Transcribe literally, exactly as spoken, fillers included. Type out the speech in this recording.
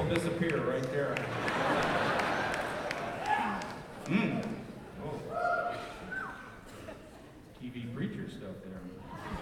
will disappear right there. Mm. Oh. T V preacher stuff there.